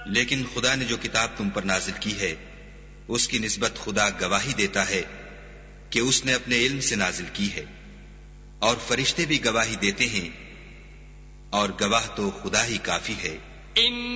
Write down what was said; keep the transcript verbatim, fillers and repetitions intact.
लेकिन खुदा ने जो किताब तुम पर नाजिल की है उसकी निस्बत खुदा गवाही देता है कि उसने अपने इल्म से नाजिल की है, और फरिश्ते भी गवाही देते हैं, और गवाह तो खुदा ही काफी है।